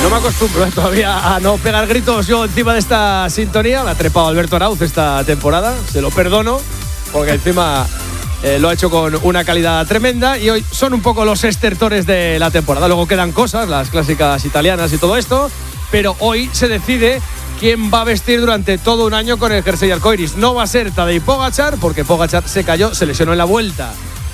No me acostumbro todavía a no pegar gritos yo encima de esta sintonía. La ha trepado Alberto Arauz esta temporada. Se lo perdono porque encima lo ha hecho con una calidad tremenda. Y hoy son un poco los estertores de la temporada. Luego quedan cosas, las clásicas italianas y todo esto. Pero hoy se decide quién va a vestir durante todo un año con el jersey arcoiris. No va a ser Tadej Pogačar porque Pogačar se cayó, se lesionó en la vuelta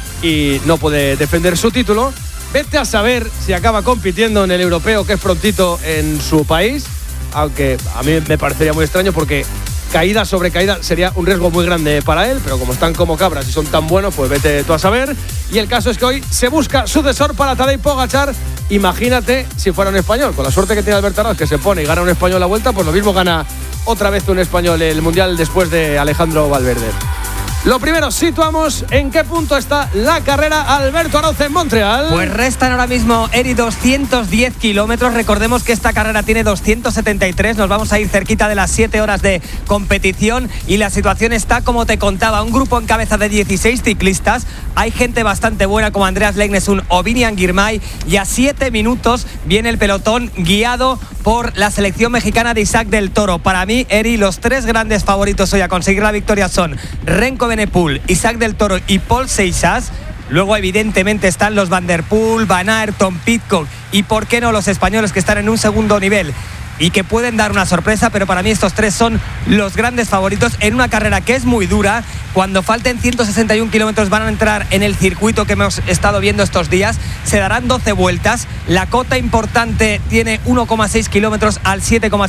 y no puede defender su título. Vete a saber si acaba compitiendo en el europeo, que es prontito en su país, aunque a mí me parecería muy extraño porque caída sobre caída sería un riesgo muy grande para él, pero como están como cabras y son tan buenos, pues vete tú a saber. Y el caso es que hoy se busca sucesor para Tadej Pogačar. Imagínate si fuera un español, con la suerte que tiene Alberto Arauz, que se pone y gana un español la vuelta, pues lo mismo gana otra vez un español el Mundial después de Alejandro Valverde. Lo primero, situamos en qué punto está la carrera Alberto Arauz en Montreal. Pues restan ahora mismo, Eri, 210 kilómetros. Recordemos que esta carrera tiene 273. Nos vamos a ir cerquita de las 7 horas de competición. Y la situación está, como te contaba, un grupo en cabeza de 16 ciclistas. Hay gente bastante buena como Andreas Legnesund o Vinian Girmay. Y a 7 minutos viene el pelotón guiado por la selección mexicana de Isaac del Toro. Para mí, Eri, los 3 grandes favoritos hoy a conseguir la victoria son Renko Evenepoel, Isaac del Toro y Paul Seixas. Luego evidentemente están los Van der Poel, Van Aert, Tom Pidcock y por qué no los españoles que están en un segundo nivel y que pueden dar una sorpresa, pero para mí estos 3 son los grandes favoritos en una carrera que es muy dura. Cuando falten 161 kilómetros van a entrar en el circuito que hemos estado viendo estos días. Se darán 12 vueltas. La cota importante tiene 1,6 kilómetros al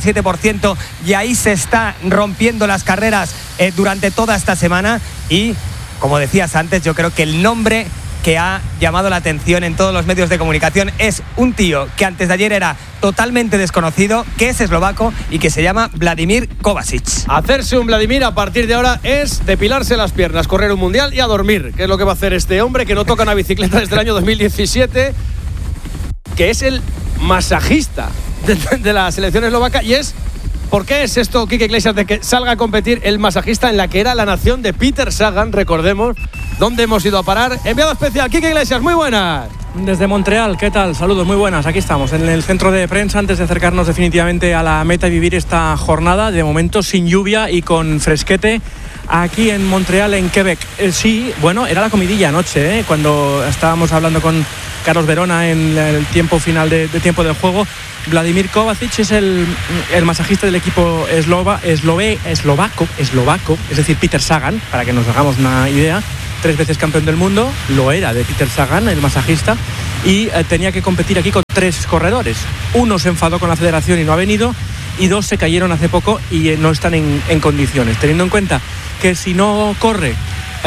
7,7% y ahí se está rompiendo las carreras durante toda esta semana. Y, como decías antes, yo creo que el nombre que ha llamado la atención en todos los medios de comunicación es un tío que antes de ayer era totalmente desconocido, que es eslovaco y que se llama Vladimir Kovačić. Hacerse un Vladimir a partir de ahora es depilarse las piernas, correr un mundial y a dormir, que es lo que va a hacer este hombre que no toca una bicicleta desde el año 2017, que es el masajista de la selección eslovaca. Y es, ¿por qué es esto, Quique Iglesias, de que salga a competir el masajista en la que era la nación de Peter Sagan? Recordemos dónde hemos ido a parar. Enviado especial, Quique Iglesias, muy buenas. Desde Montreal, ¿qué tal? Saludos, muy buenas. Aquí estamos, en el centro de prensa, antes de acercarnos definitivamente a la meta y vivir esta jornada, de momento sin lluvia y con fresquete, aquí en Montreal, en Quebec. Sí, bueno, era la comidilla anoche, cuando estábamos hablando con Carlos Verona en el tiempo final de tiempo del juego. Vladimir Kovačić es el masajista del equipo eslovaco, es decir, Peter Sagan, para que nos hagamos una idea. 3 veces campeón del mundo, lo era de Peter Sagan, el masajista, y tenía que competir aquí con 3 corredores. Uno se enfadó con la federación y no ha venido, y 2 se cayeron hace poco y no están en condiciones. Teniendo en cuenta que si no corre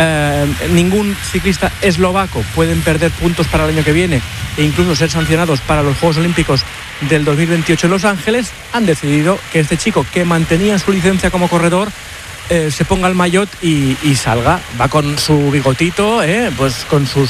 ningún ciclista eslovaco, pueden perder puntos para el año que viene e incluso ser sancionados para los Juegos Olímpicos del 2028 en Los Ángeles, han decidido que este chico, que mantenía su licencia como corredor, se ponga el maillot y salga. Va con su bigotito, pues con sus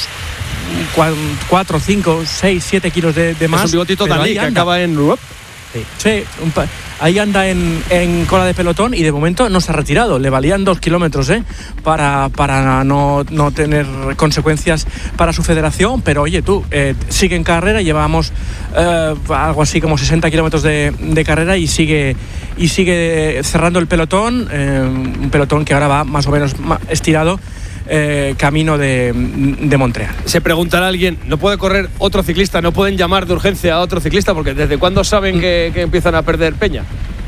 4, 5, 6, 7 kilos de más. Es un bigotito Dalí que acaba en... Sí, ahí anda en cola de pelotón y de momento no se ha retirado. Le valían 2 kilómetros para no tener consecuencias para su federación, pero oye tú, sigue en carrera. Llevamos algo así como 60 kilómetros de carrera y sigue cerrando el pelotón, un pelotón que ahora va más o menos estirado camino de Montreal. Se preguntará alguien, ¿no puede correr otro ciclista? ¿No pueden llamar de urgencia a otro ciclista? Porque ¿desde cuándo saben que empiezan a perder peña?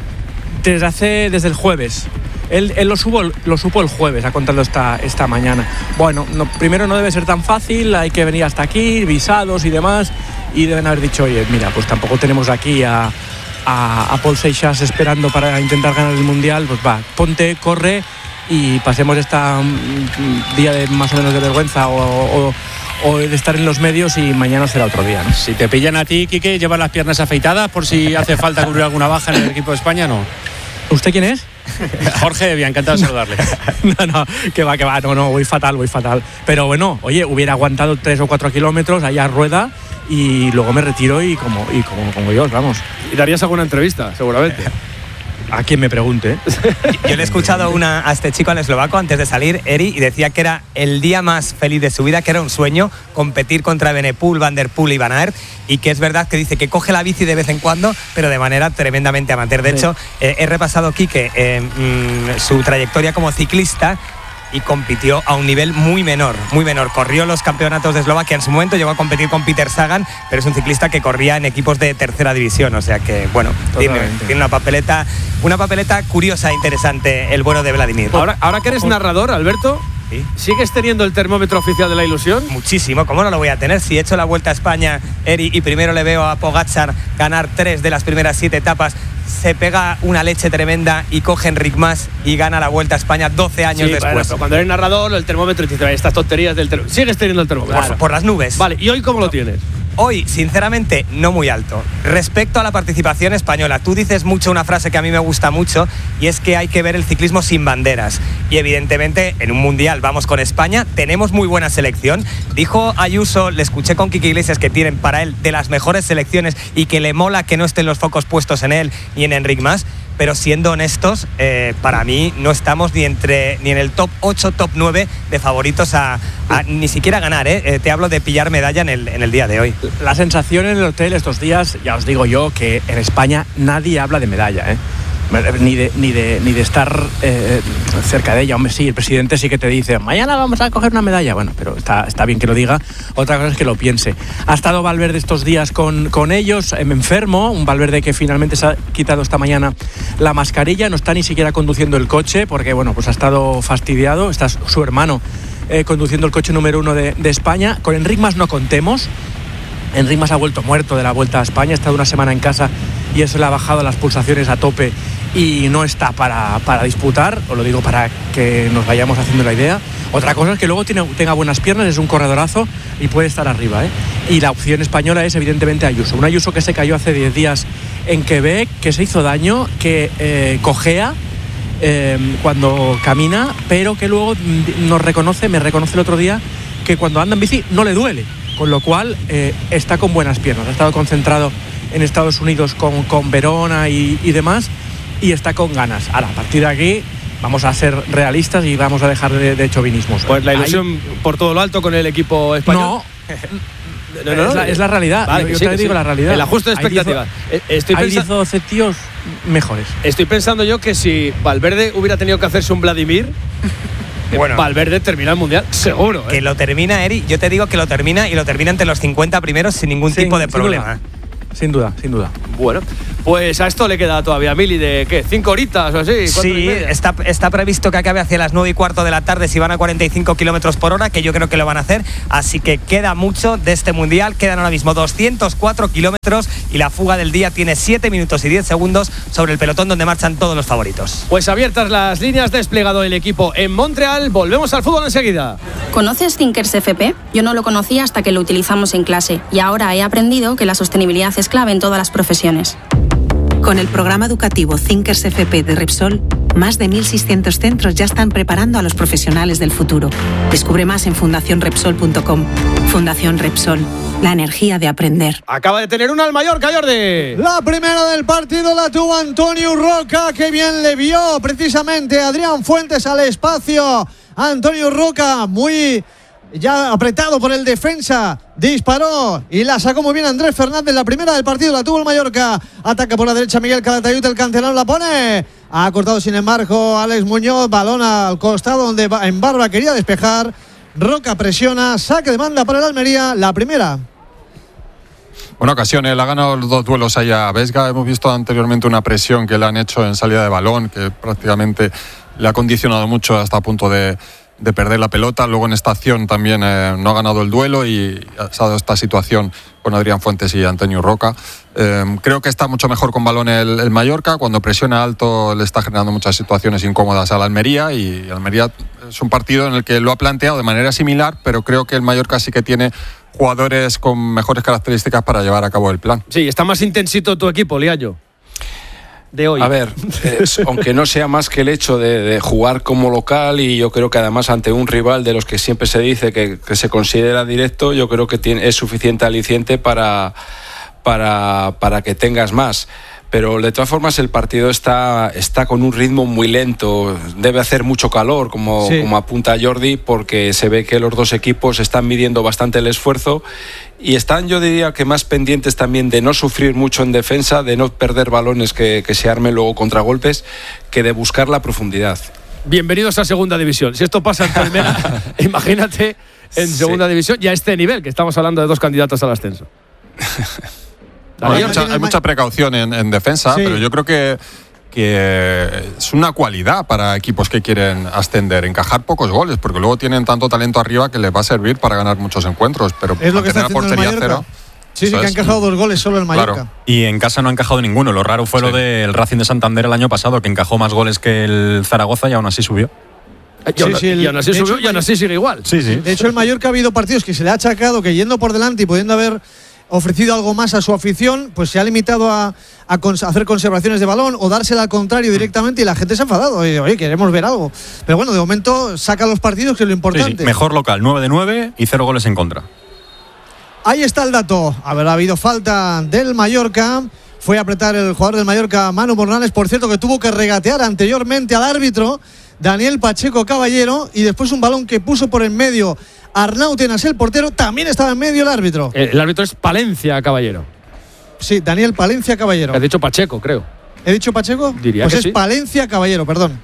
Desde el jueves. Él lo supo el jueves, ha contado esta mañana. Bueno, primero no debe ser tan fácil, hay que venir hasta aquí, visados y demás, y deben haber dicho, oye, mira, pues tampoco tenemos aquí a Paul Seixas esperando para intentar ganar el Mundial, pues va, ponte, corre y pasemos esta día de más o menos de vergüenza o de estar en los medios y mañana será otro día, ¿no? Si te pillan a ti, Quique, llevas las piernas afeitadas por si hace falta cubrir alguna baja en el equipo de España, ¿no? ¿Usted quién es? Jorge, bien, encantado de saludarle. No, que va, no, voy fatal. Pero bueno, oye, hubiera aguantado 3 o 4 kilómetros allá a rueda y luego me retiro y como yo, vamos. Y darías alguna entrevista, seguramente. a quien me pregunte. Yo le he escuchado a este chico, al eslovaco, antes de salir, Eri, y decía que era el día más feliz de su vida, que era un sueño competir contra Evenepoel, Van der Poel y Van Aert, y que es verdad que dice que coge la bici de vez en cuando, pero de manera tremendamente amateur. De hecho, he repasado, Quique, su trayectoria como ciclista, y compitió a un nivel muy menor. Corrió los campeonatos de Eslovaquia en su momento, llegó a competir con Peter Sagan, pero es un ciclista que corría en equipos de tercera división, o sea que, bueno, tiene una papeleta curiosa e interesante el bueno de Vladimir. Ahora que eres narrador, Alberto, ¿sí? ¿Sigues teniendo el termómetro oficial de la ilusión? Muchísimo, ¿cómo no lo voy a tener? Si he hecho la Vuelta a España, Eri, y primero le veo a Pogačar ganar 3 de las primeras 7 etapas, se pega una leche tremenda y coge Enric Mas y gana la Vuelta a España 12 años después. Bueno, pero cuando eres narrador, el termómetro te dice, estas tonterías del termómetro. Sigues teniendo el termómetro. Por las nubes. Vale, ¿y hoy cómo lo tienes? Hoy, sinceramente, no muy alto. Respecto a la participación española, tú dices mucho una frase que a mí me gusta mucho, y es que hay que ver el ciclismo sin banderas. Y evidentemente, en un mundial vamos con España, tenemos muy buena selección. Dijo Ayuso, le escuché con Quique Iglesias, que tienen para él de las mejores selecciones y que le mola que no estén los focos puestos en él y en Enric Mas. Pero siendo honestos, para mí no estamos ni en el top 8, top 9 de favoritos a ni siquiera ganar. Te hablo de pillar medalla en el día de hoy. La sensación en el hotel estos días, ya os digo yo, que en España nadie habla de medalla, ni de estar cerca de ella. Hombre, sí, el presidente sí que te dice, mañana vamos a coger una medalla. Bueno, pero está bien que lo diga. Otra cosa es que lo piense. Ha estado Valverde estos días con ellos, enfermo, un Valverde que finalmente se ha quitado esta mañana la mascarilla, no está ni siquiera conduciendo el coche porque, bueno, pues ha estado fastidiado. Está su hermano conduciendo el coche número 1 de España. Con Enric Mas no contemos. Enric Mas ha vuelto muerto de la Vuelta a España, ha estado una semana en casa y eso le ha bajado las pulsaciones a tope y no está para disputar, os lo digo para que nos vayamos haciendo la idea. Otra cosa es que luego tenga buenas piernas, es un corredorazo y puede estar arriba, Y la opción española es evidentemente Ayuso, un Ayuso que se cayó hace 10 días en Quebec, que se hizo daño, que cojea cuando camina, pero que luego me reconoce el otro día que cuando anda en bici no le duele. Con lo cual está con buenas piernas. Ha estado concentrado en Estados Unidos con Verona y demás, y está con ganas. Ahora, a partir de aquí vamos a ser realistas y vamos a dejar de chauvinismos. Pues la ilusión por todo lo alto con el equipo español. No, es la realidad. Vale, yo te digo la realidad. El ajuste de expectativas. Hay 10 o 12 tíos mejores. Estoy pensando yo que si Valverde hubiera tenido que hacerse un Vladimir, bueno, Valverde termina el mundial, seguro. Que lo termina, Eri. Yo te digo que lo termina, y lo termina entre los 50 primeros sin ningún tipo de problema. Sin duda. Bueno, pues a esto le queda todavía Mili de ¿qué? 5 horitas o así. Sí, está previsto que acabe hacia las 9:15 de la tarde si van a 45 kilómetros por hora, que yo creo que lo van a hacer. Así que queda mucho de este mundial. Quedan ahora mismo 204 kilómetros y la fuga del día tiene 7 minutos y 10 segundos sobre el pelotón donde marchan todos los favoritos. Pues abiertas las líneas, desplegado el equipo en Montreal. Volvemos al fútbol enseguida. ¿Conoces Thinkers FP? Yo no lo conocía hasta que lo utilizamos en clase y ahora he aprendido que la sostenibilidad es clave en todas las profesiones. Con el programa educativo Thinkers FP de Repsol, más de 1.600 centros ya están preparando a los profesionales del futuro. Descubre más en fundacionrepsol.com. Fundación Repsol, la energía de aprender. Acaba de tener una al Mallorca, Jordi. La primera del partido la tuvo Antonio Roca, que bien le vio precisamente Adrián Fuentes al espacio. Antonio Roca, muy ya apretado por el defensa, disparó y la sacó muy bien Andrés Fernández. La primera del partido la tuvo el Mallorca. Ataca por la derecha Miguel Calatayud, el canterano la pone. Ha cortado sin embargo Alex Muñoz, balón al costado donde en Barba quería despejar. Roca presiona, saque de banda para el Almería, la primera. Buena ocasión, le ha ganado los 2 duelos ahí a Vesga. Hemos visto anteriormente una presión que le han hecho en salida de balón, que prácticamente le ha condicionado mucho hasta a punto de perder la pelota. Luego en esta acción también no ha ganado el duelo y se ha dado esta situación con Adrián Fuentes y Antonio Roca. Creo que está mucho mejor con balón el Mallorca. Cuando presiona alto le está generando muchas situaciones incómodas al Almería, y Almería es un partido en el que lo ha planteado de manera similar, pero creo que el Mallorca sí que tiene jugadores con mejores características para llevar a cabo el plan. Sí, está más intensito tu equipo, Liallo, de hoy. A ver, aunque no sea más que el hecho de jugar como local, y yo creo que además ante un rival de los que siempre se dice que se considera directo, yo creo que es suficiente aliciente para que tengas más. pero de todas formas el partido está con un ritmo muy lento, debe hacer mucho calor, como apunta Jordi, porque se ve que los dos equipos están midiendo bastante el esfuerzo y están, yo diría que más pendientes también de no sufrir mucho en defensa, de no perder balones que se armen luego contragolpes, que de buscar la profundidad. Bienvenidos a Segunda División. Si esto pasa en primera, imagínate en Segunda División y a este nivel, que estamos hablando de 2 candidatos al ascenso. Hay mucha precaución en defensa, pero yo creo que es una cualidad para equipos que quieren ascender, encajar pocos goles, porque luego tienen tanto talento arriba que les va a servir para ganar muchos encuentros, pero es lo que está haciendo portería el Mallorca. cero. Sí, que ha encajado 2 goles solo el Mallorca. Claro. Y en casa no ha encajado ninguno. Lo raro fue lo del Racing de Santander el año pasado, que encajó más goles que el Zaragoza y aún así subió. Y aún así subió y aún así sigue igual. Sí. De hecho, el Mallorca ha habido partidos que se le ha achacado que yendo por delante y pudiendo haber ofrecido algo más a su afición, pues se ha limitado a hacer conservaciones de balón o dársela al contrario directamente y la gente se ha enfadado. Y, oye, queremos ver algo. Pero bueno, de momento saca los partidos, que es lo importante. Sí. Mejor local, 9 de 9 y 0 goles en contra. Ahí está el dato. Habrá habido falta del Mallorca. Fue a apretar el jugador del Mallorca, Manu Morales, por cierto, que tuvo que regatear anteriormente al árbitro, Daniel Pacheco Caballero, y después un balón que puso por en medio Arnautenas, el portero, también estaba en medio el árbitro. El árbitro es Palencia Caballero. Sí, Daniel Palencia Caballero. Has dicho Pacheco, creo. ¿He dicho Pacheco? Diría pues que es sí. Palencia Caballero, perdón.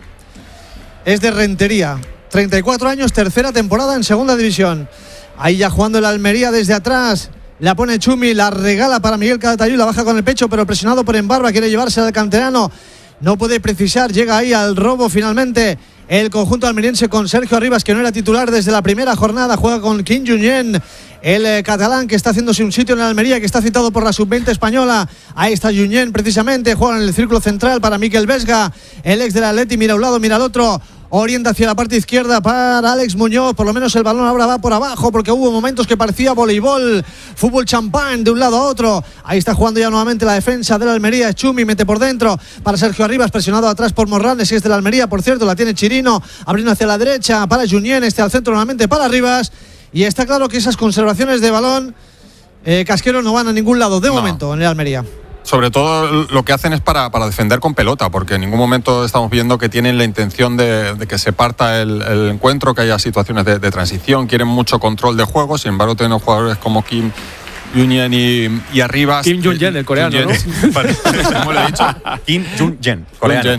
Es de Rentería. 34 años, tercera temporada en Segunda División. Ahí ya jugando el Almería desde atrás. La pone Chumi, la regala para Miguel Calatayud, la baja con el pecho, pero presionado por Embarba, quiere llevarse al canterano. No puede precisar, llega ahí al robo finalmente el conjunto almeriense con Sergio Arribas, que no era titular desde la primera jornada, juega con Kim Junyent, el catalán que está haciéndose un sitio en la Almería, que está citado por la sub-20 española. Ahí está Junyent precisamente, juega en el círculo central para Mikel Vesga, el ex del Atleti, mira a un lado, mira al otro, orienta hacia la parte izquierda para Alex Muñoz, por lo menos el balón ahora va por abajo porque hubo momentos que parecía voleibol, fútbol champán de un lado a otro. Ahí está jugando ya nuevamente la defensa de la Almería, Chumi mete por dentro para Sergio Arribas, presionado atrás por Morranes, que es de la Almería, por cierto, la tiene Chirino, abriendo hacia la derecha para Junyent, al centro nuevamente para Arribas, y está claro que esas conservaciones de balón, Casquero, no van a ningún lado de momento en el Almería. Sobre todo lo que hacen es para defender con pelota, porque en ningún momento estamos viendo que tienen la intención de que se parta el encuentro, que haya situaciones de transición, quieren mucho control de juego, sin embargo tienen jugadores como Kim Junyent y Arribas. Kim Junyent, el coreano, ¿no? ¿Cómo lo he dicho? Kim Junyent, coreano.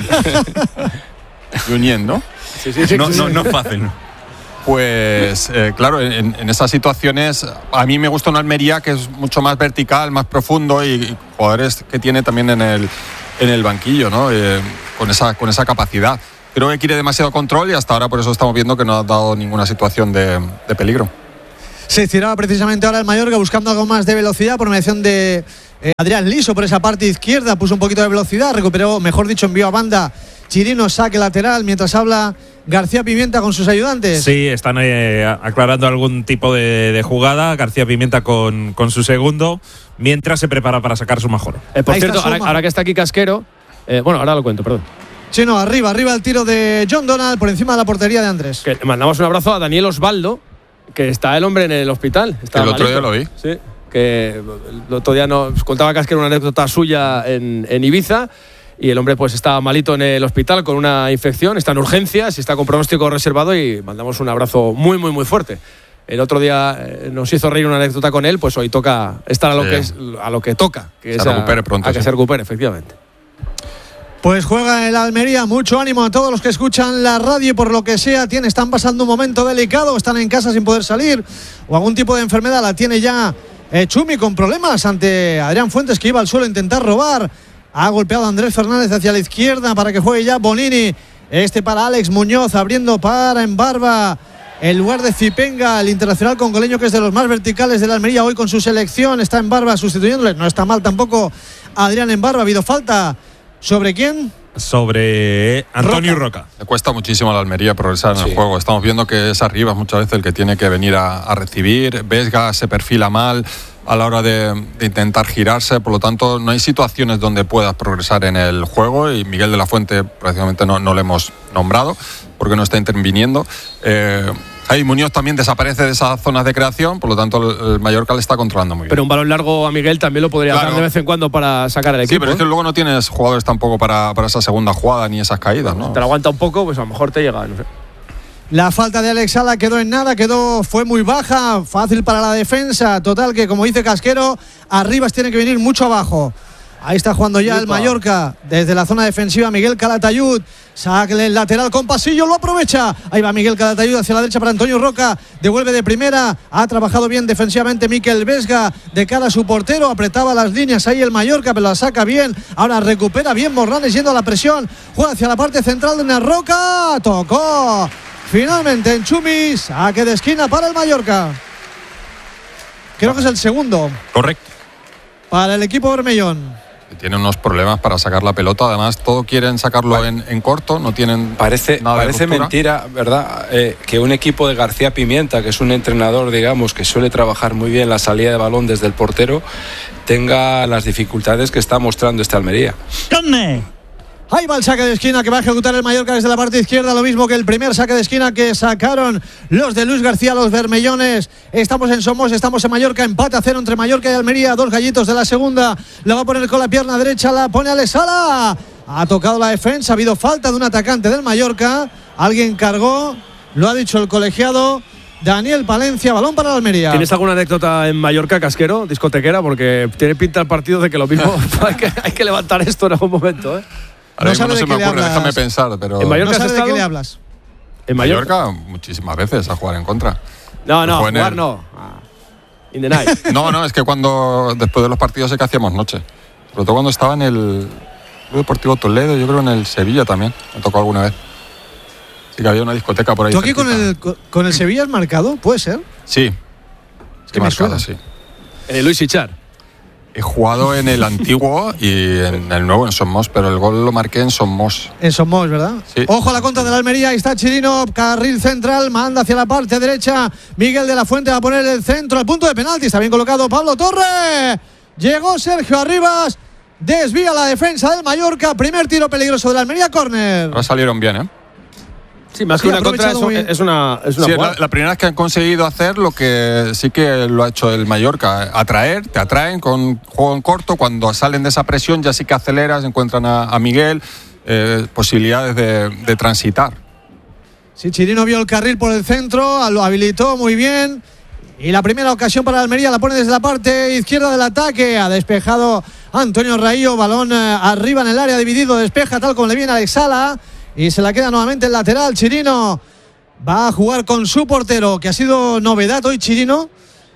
Junyent, ¿no? Sí. No es fácil. Pues claro, en esas situaciones a mí me gusta una Almería que es mucho más vertical, más profundo y jugadores que tiene también en el banquillo, ¿no? Con esa capacidad. Creo que quiere demasiado control y hasta ahora por eso estamos viendo que no ha dado ninguna situación de peligro. Se estiraba precisamente ahora el Mallorca buscando algo más de velocidad por mediación de Adrián Liso por esa parte izquierda, puso un poquito de velocidad, recuperó, mejor dicho, envió a banda Chirino, saque lateral, mientras habla García Pimienta con sus ayudantes. Sí, están aclarando algún tipo de jugada, García Pimienta con su segundo, mientras se prepara para sacar su mejor. Por cierto, ahora que está aquí Casquero, bueno, ahora lo cuento, perdón. Sí, no, arriba el tiro de John Donald por encima de la portería de Andrés. Que le mandamos un abrazo a Daniel Osvaldo, que está el hombre en el hospital. Que el otro día lo vi. Sí, que el otro día nos contaba Casquero una anécdota suya en Ibiza. Y el hombre pues está malito en el hospital con una infección, está en urgencias y está con pronóstico reservado y mandamos un abrazo muy, muy, muy fuerte. El otro día nos hizo reír una anécdota con él, pues hoy toca estar a lo que toca, que se recupere pronto. Que se recupere, efectivamente. Pues juega el Almería, mucho ánimo a todos los que escuchan la radio y por lo que sea están pasando un momento delicado, están en casa sin poder salir o algún tipo de enfermedad la tiene ya Chumi con problemas ante Adrián Fuentes, que iba al suelo a intentar robar. Ha golpeado a Andrés Fernández hacia la izquierda para que juegue ya Bonini. Para Alex Muñoz, abriendo para Embarba. El lugar de Zipenga, el internacional congoleño, que es de los más verticales de la Almería hoy con su selección. Está Embarba sustituyéndole. No está mal tampoco Adrián Embarba. Ha habido falta. ¿Sobre quién? Sobre Antonio Roca. Le cuesta muchísimo a la Almería progresar en el juego. Estamos viendo que es Arribas muchas veces el que tiene que venir a recibir. Vesga se perfila mal a la hora de intentar girarse, por lo tanto no hay situaciones donde puedas progresar en el juego y Miguel de la Fuente prácticamente no lo hemos nombrado porque no está interviniendo. Ahí Muñoz también desaparece de esas zonas de creación, por lo tanto el Mallorca le está controlando muy bien. Pero un balón largo a Miguel también lo podría dar de vez en cuando para sacar el equipo. Sí, pero es que luego no tienes jugadores tampoco para esa segunda jugada ni esas caídas, ¿no? Te lo aguanta un poco, pues a lo mejor te llega, no sé. La falta de Alex Sala quedó en nada, fue muy baja, fácil para la defensa. Total, que como dice Casquero, Arribas tiene que venir mucho abajo. Ahí está jugando ya el Mallorca desde la zona defensiva. Miguel Calatayud saca el lateral con pasillo, lo aprovecha. Ahí va Miguel Calatayud hacia la derecha para Antonio Roca. Devuelve de primera. Ha trabajado bien defensivamente Miquel Vesga de cara a su portero. Apretaba las líneas ahí el Mallorca, pero la saca bien. Ahora recupera bien Morlanes yendo a la presión. Juega hacia la parte central de Roca. Tocó finalmente en Chumi. Saque de esquina para el Mallorca. Creo que es el segundo. Correcto. Para el equipo Bermellón. Tiene unos problemas para sacar la pelota, además todo quieren sacarlo en corto, no tienen parece mentira, ¿verdad? Que un equipo de García Pimienta, que es un entrenador, digamos, que suele trabajar muy bien la salida de balón desde el portero, tenga las dificultades que está mostrando este Almería. Ahí va el saque de esquina que va a ejecutar el Mallorca desde la parte izquierda, lo mismo que el primer saque de esquina que sacaron los de Luis García, los bermellones. Estamos en Somos, estamos en Mallorca, empate a 0 entre Mallorca y Almería, 2 gallitos de la segunda, la va a poner con la pierna derecha, la pone Alex Sala, ha tocado la defensa, ha habido falta de un atacante del Mallorca, alguien cargó, lo ha dicho el colegiado Daniel Palencia, balón para la Almería. ¿Tienes alguna anécdota en Mallorca, Casquero, discotequera? Porque tiene pinta el partido de que lo mismo hay que levantar esto en algún momento, ¿eh? Ahora mismo no se me ocurre, déjame pensar, pero... ¿En Mallorca no sabes de qué le hablas? ¿En Mallorca? Muchísimas veces a jugar en contra. No, jugar no. In the night. No, es que después de los partidos sé que hacíamos noche. Sobre todo cuando estaba en el Club Deportivo Toledo, yo creo en el Sevilla también, me tocó alguna vez. Sí que había una discoteca por ahí. ¿Tú aquí con el Sevilla has marcado? ¿Puede ser? Sí. Es que me suena. Sí. En el Luis Ichar. He jugado en el antiguo y en el nuevo, en Somos, pero el gol lo marqué en Somos. En Somos, ¿verdad? Sí. Ojo a la contra de la Almería, ahí está Chirino, carril central, manda hacia la parte derecha. Miguel de la Fuente va a poner el centro al punto de penalti. Está bien colocado Pablo Torre. Llegó Sergio Arribas, desvía la defensa del Mallorca. Primer tiro peligroso de la Almería, córner. Ahora salieron bien, ¿eh? Sí, más que una contra, es una sí, la primera vez que han conseguido hacer lo que sí que lo ha hecho el Mallorca, te atraen con juego en corto, cuando salen de esa presión ya sí que aceleras, encuentran a Miguel, posibilidades de transitar. Sí, Chirino vio el carril por el centro, lo habilitó muy bien, y la primera ocasión para la Almería la pone desde la parte izquierda del ataque, ha despejado Antonio Raillo, balón arriba en el área dividido, despeja tal como le viene a Alex Sala. Y se la queda nuevamente el lateral. Chirino va a jugar con su portero, que ha sido novedad hoy Chirino.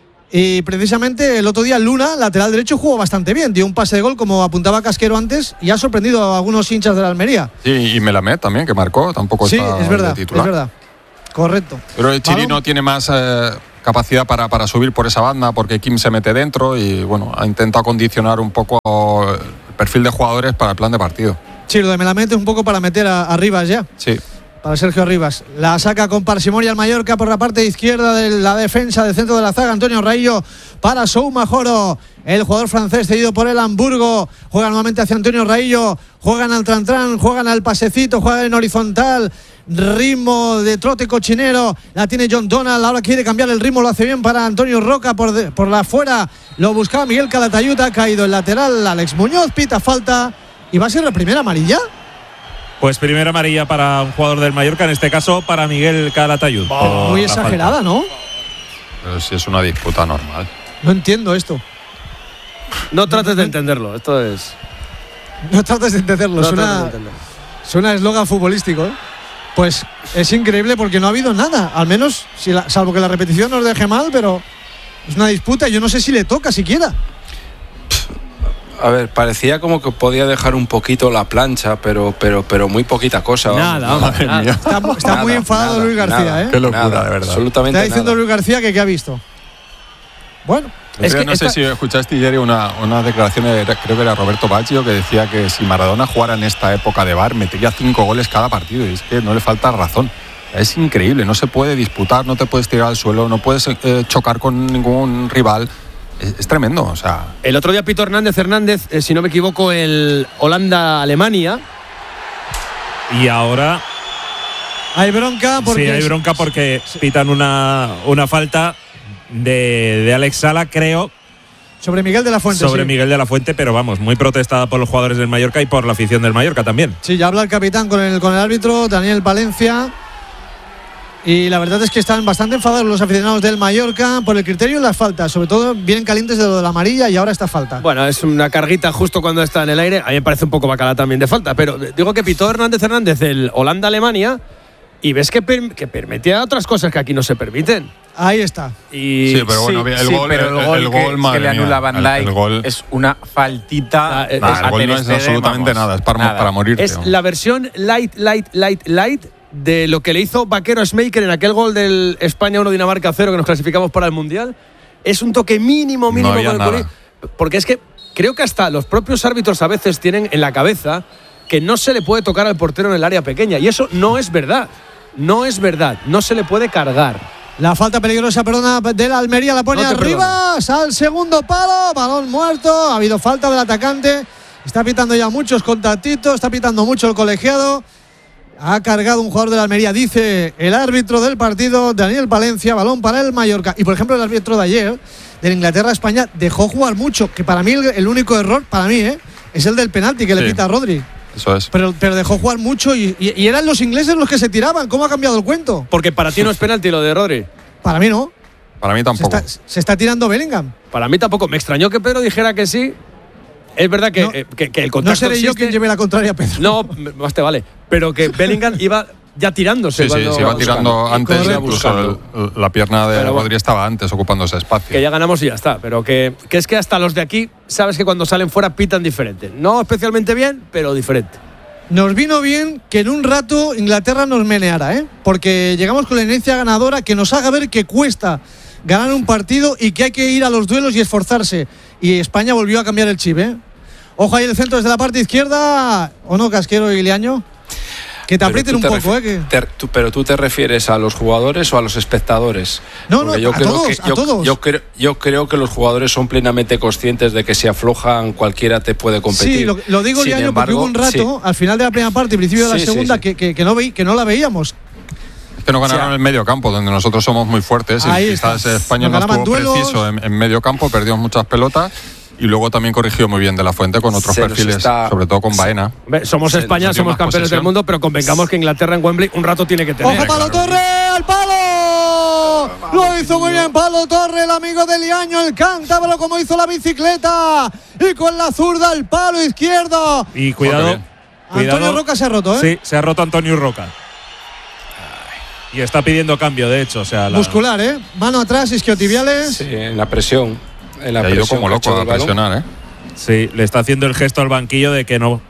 Y precisamente el otro día Luna, lateral derecho, jugó bastante bien. Dio un pase de gol como apuntaba Casquero antes y ha sorprendido a algunos hinchas de la Almería. Sí, y Melamed también, que marcó, tampoco está es verdad, de titular. Es verdad, correcto. Pero el Chirino tiene más capacidad para subir por esa banda, porque Kim se mete dentro y bueno, ha intentado condicionar un poco el perfil de jugadores para el plan de partido. Sí, lo de Melamed es un poco para meter a Rivas ya. Sí. Para Sergio Rivas. La saca con parsimonia al Mallorca por la parte izquierda de la defensa del centro de la zaga. Antonio Raillo para Souma Joro. El jugador francés cedido por el Hamburgo. Juega nuevamente hacia Antonio Raillo. Juegan al tran-tran, juegan al pasecito, juegan en horizontal. Ritmo de trote cochinero. La tiene John Donald. Ahora quiere cambiar el ritmo. Lo hace bien para Antonio Roca por la afuera. Lo buscaba Miguel Calatayud. Ha caído el lateral. Alex Muñoz pita falta. ¿Y va a ser la primera amarilla? Pues primera amarilla para un jugador del Mallorca, en este caso para Miguel Calatayud. Muy exagerada, falta. ¿No? Pero si es una disputa normal. No entiendo esto. No trates de entenderlo, esto es... No trates de entenderlo, suena eslogan futbolístico, ¿eh? Pues es increíble porque no ha habido nada, al menos, salvo que la repetición nos deje mal, pero es una disputa y yo no sé si le toca siquiera. A ver, parecía como que podía dejar un poquito la plancha, pero muy poquita cosa. Nada. Está muy enfadado Luis García, ¿eh? Qué locura, de verdad. Absolutamente está diciendo nada. Luis García que ha visto. Bueno. No sé si escuchaste ayer una declaración creo que era Roberto Baggio, que decía que si Maradona jugara en esta época de VAR metería 5 goles cada partido, y es que no le falta razón. Es increíble, no se puede disputar, no te puedes tirar al suelo, no puedes chocar con ningún rival. Es tremendo, o sea. El otro día Pito Hernández, si no me equivoco, el Holanda-Alemania. Y ahora Hay bronca porque... Sí, hay bronca porque pitan una falta de Alex Sala, creo. Sobre Miguel de la Fuente. Sobre Miguel de la Fuente, pero vamos, muy protestada por los jugadores del Mallorca y por la afición del Mallorca también. Sí, ya habla el capitán con el árbitro, Daniel Palencia. Y la verdad es que están bastante enfadados los aficionados del Mallorca por el criterio de las faltas. Sobre todo vienen calientes de lo de la amarilla y ahora esta falta. Bueno, es una carguita justo cuando está en el aire. A mí me parece un poco bacala también de falta. Pero digo que pitó Hernández del Holanda-Alemania y ves que permitía otras cosas que aquí no se permiten. Ahí está. Y sí, pero bueno, el gol que le anula a Van Dijk es una faltita. El gol no es absolutamente nada, es para morirte. Es la versión light de lo que le hizo Vaquero a Schmeichel en aquel gol del España 1-Dinamarca 0 que nos clasificamos para el Mundial. Es un toque mínimo no con el gol. Porque es que creo que hasta los propios árbitros a veces tienen en la cabeza que no se le puede tocar al portero en el área pequeña. Y eso no es verdad. No es verdad. No se le puede cargar. La falta peligrosa, de la Almería, la pone arriba, al segundo palo, balón muerto, ha habido falta del atacante, está pitando ya muchos contactitos, está pitando mucho el colegiado, ha cargado un jugador de la Almería, dice el árbitro del partido, Daniel Palencia, balón para el Mallorca. Y por ejemplo el árbitro de ayer, de Inglaterra-España, dejó jugar mucho, que para mí el único error, es el del penalti que le pita a Rodri. Eso es. Pero dejó jugar mucho y eran los ingleses los que se tiraban. ¿Cómo ha cambiado el cuento? Porque para ti no es penalti lo de Rodri. Para mí no. Para mí tampoco. Se está tirando Bellingham. Para mí tampoco. Me extrañó que Pedro dijera que sí. Es verdad que el contacto no seré yo quien lleve la contraria a Pedro. No, más te vale. Pero que Bellingham iba ya tirándose. Sí, se iba tirando antes, incluso la pierna de Rodri estaba antes ocupando ese espacio. Que ya ganamos y ya está. Pero que es que hasta los de aquí, sabes que cuando salen fuera pitan diferente. No especialmente bien, pero diferente. Nos vino bien que en un rato Inglaterra nos meneara, porque llegamos con la inercia ganadora que nos haga ver que cuesta ganar un partido y que hay que ir a los duelos y esforzarse. Y España volvió a cambiar el chip, Ojo ahí el centro desde la parte izquierda. ¿O no, Casquero y Liaño? Que te aprieten un poco, Pero tú te refieres a los jugadores o a los espectadores. No, a todos. Yo creo que los jugadores son plenamente conscientes de que si aflojan cualquiera te puede competir. Sí, lo digo, Liaño, porque hubo un rato, al final de la primera parte y principio de la segunda, que no la veíamos. Es que no ganaron el medio campo, donde nosotros somos muy fuertes. Y quizás España no estuvo preciso en medio campo, perdió muchas pelotas. Y luego también corrigió muy bien de la Fuente con otros perfiles, sobre todo con Baena. Somos España, somos campeones del mundo, pero convengamos que Inglaterra en Wembley un rato tiene que tener. ¡Ojo, Palo Torre! ¡Al palo! Lo hizo muy bien Palo Torre, el amigo de Liaño, el cántabro, como hizo la bicicleta. Y con la zurda, el palo izquierdo. Y cuidado. Antonio Roca se ha roto, Sí, se ha roto Antonio Roca. Y está pidiendo cambio, de hecho. Muscular, mano atrás, isquiotibiales. Sí, en la presión. Ha ido como loco a presionar, Sí, le está haciendo el gesto al banquillo de que no.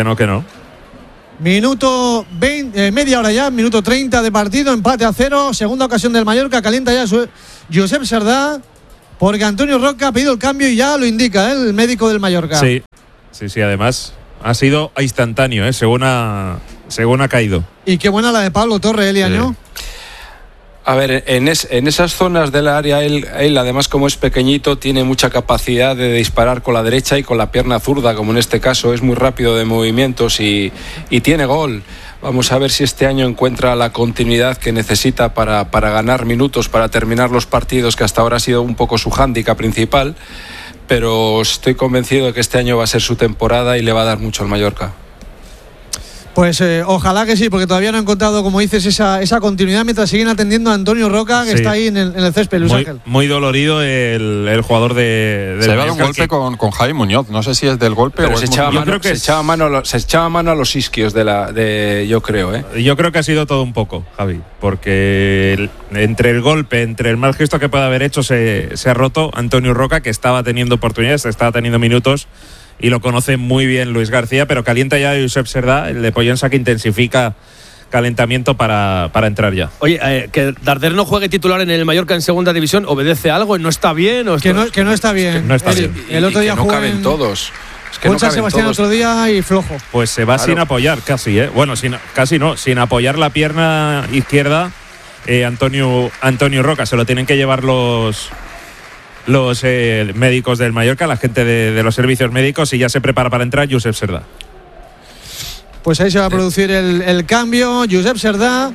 Minuto 20, media hora ya, minuto 30 de partido, empate a 0, segunda ocasión del Mallorca, calienta ya Josep Sardá, porque Antonio Roca ha pedido el cambio y ya lo indica el médico del Mallorca. Sí, además ha sido instantáneo, según ha caído. Y qué buena la de Pablo Torre, Liaño. A ver, en esas zonas del área, él además como es pequeñito, tiene mucha capacidad de disparar con la derecha y con la pierna zurda, como en este caso, es muy rápido de movimientos y tiene gol. Vamos a ver si este año encuentra la continuidad que necesita para ganar minutos, para terminar los partidos, que hasta ahora ha sido un poco su hándicap principal, pero estoy convencido de que este año va a ser su temporada y le va a dar mucho al Mallorca. Pues ojalá que sí, porque todavía no he encontrado, como dices, esa continuidad mientras siguen atendiendo a Antonio Roca, que está ahí en el césped, Luis Ángel. Muy dolorido el jugador de se lleva un golpe con Javi Muñoz, no sé si es del golpe o se echaba mano a los isquios yo creo. Yo creo que ha sido todo un poco, Javi, porque entre el golpe, entre el mal gesto que puede haber hecho, se ha roto Antonio Roca, que estaba teniendo oportunidades, estaba teniendo minutos. Y lo conoce muy bien Luis García, pero calienta ya Josep Sardá, el de Pollensa, que intensifica calentamiento para entrar ya. Oye, que Darder no juegue titular en el Mallorca en segunda división, ¿obedece algo? ¿No está bien? Que no está bien. No está bien. El otro día jugó en todos. Concha Sebastián otro día y flojo. Pues se va sin apoyar casi, Bueno, sin apoyar la pierna izquierda Antonio Roca. Se lo tienen que llevar los médicos del Mallorca, la gente de los servicios médicos, y ya se prepara para entrar Josep Sardá. Pues ahí se va a producir el cambio. Josep Serdà,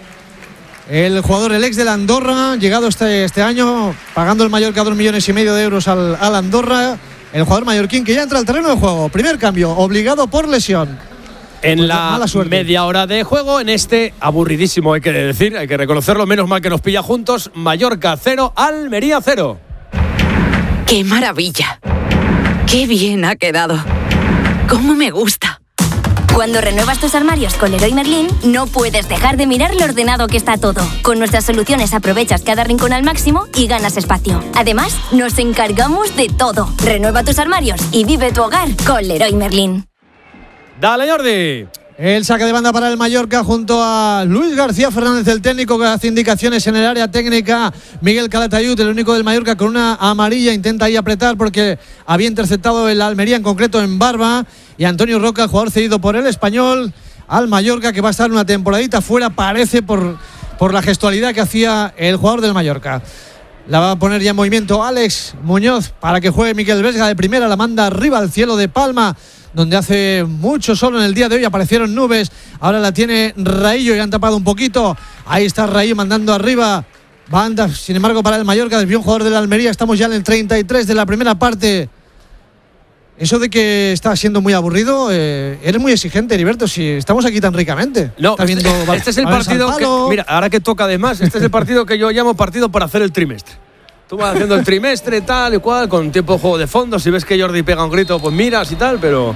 el jugador, el ex del Andorra, llegado este año, pagando el Mallorca 2,5 millones de euros al Andorra. El jugador mallorquín que ya entra al terreno de juego. Primer cambio, obligado por lesión. En pues la media hora de juego, en este aburridísimo, hay que decir, hay que reconocerlo, menos mal que nos pilla juntos. Mallorca 0, Almería 0. ¡Qué maravilla! ¡Qué bien ha quedado! ¡Cómo me gusta! Cuando renuevas tus armarios con Leroy Merlin, no puedes dejar de mirar lo ordenado que está todo. Con nuestras soluciones aprovechas cada rincón al máximo y ganas espacio. Además, nos encargamos de todo. Renueva tus armarios y vive tu hogar con Leroy Merlin. ¡Dale, Jordi! El saque de banda para el Mallorca junto a Luis García Fernández, el técnico que hace indicaciones en el área técnica. Miguel Calatayud, el único del Mallorca con una amarilla, intenta ahí apretar porque había interceptado el Almería, en concreto en Barba. Y Antonio Roca, jugador cedido por el Español al Mallorca, que va a estar una temporadita fuera, parece, por la gestualidad que hacía el jugador del Mallorca. La va a poner ya en movimiento Alex Muñoz para que juegue Miquel Vesga de primera, la manda arriba al cielo de Palma, donde hace mucho sol en el día de hoy, aparecieron nubes, ahora la tiene Raillo y han tapado un poquito. Ahí está Raillo mandando arriba, banda sin embargo para el Mallorca, desvió un jugador de la Almería. Estamos ya en el 33 de la primera parte. Eso de que está siendo muy aburrido, eres muy exigente, Heriberto, si estamos aquí tan ricamente. No, este es el partido que, mira, ahora que toca además, este es el partido que yo llamo partido para hacer el trimestre. Tú vas haciendo el trimestre, tal y cual, con tiempo de juego de fondo. Si ves que Jordi pega un grito, pues miras y tal, pero...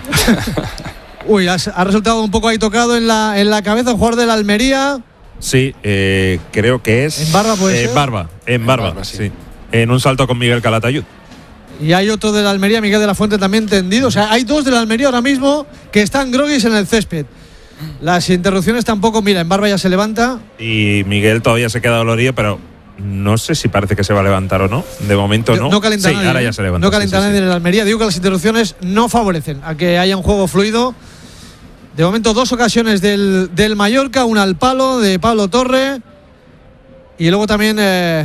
Uy, ha resultado un poco ahí tocado en la cabeza un jugador de la Almería. Sí, creo que es... ¿En Barba puede ser? En Barba, sí. En un salto con Miguel Calatayud. Y hay otro de la Almería, Miguel de la Fuente, también tendido. O sea, hay dos de la Almería ahora mismo que están groguis en el césped. Las interrupciones tampoco, mira, en Barba ya se levanta. Y Miguel todavía se queda dolorido, pero no sé si parece que se va a levantar o no. De momento no. No calienta nadie. Ahora ya se levanta. No calienta nadie en la Almería. Digo que las interrupciones no favorecen a que haya un juego fluido. De momento, dos ocasiones del Mallorca, una al palo de Pablo Torre. Y luego también...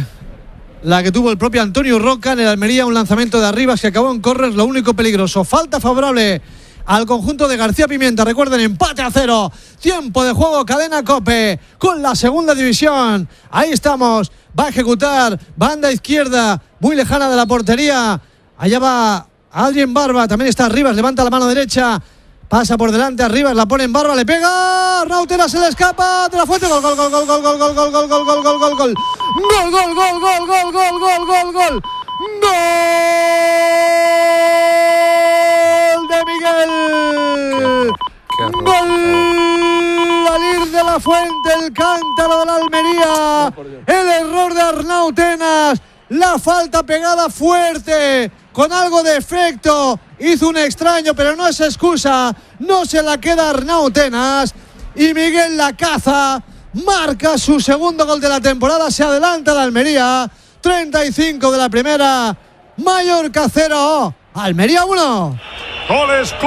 la que tuvo el propio Antonio Roca en el Almería, un lanzamiento de arriba que acabó en córner, lo único peligroso. Falta favorable al conjunto de García Pimienta. Recuerden, empate a 0. Tiempo de juego, cadena COPE con la segunda división. Ahí estamos. Va a ejecutar banda izquierda, muy lejana de la portería. Allá va Adrien Barba. También está Rivas, levanta la mano derecha. Pasa por delante a Rivas, la pone en Barba, le pega. Arnautena se le escapa de la Fuente. Gol, gol, gol, gol, gol, gol, gol, gol, gol, gol, gol, gol, gol, gol. Gol, gol, gol, gol, gol, gol, gol, gol, gol. Gol de Miguel. Gol al ir de la Fuente, el cántaro de la Almería. El error de Arnautenas. La falta pegada fuerte, con algo de efecto. Hizo un extraño, pero no es excusa. No se la queda Arnautenas. Y Miguel la caza. Marca su segundo gol de la temporada. Se adelanta la Almería. 35 de la primera. Mallorca 0. Almería 1. Goles.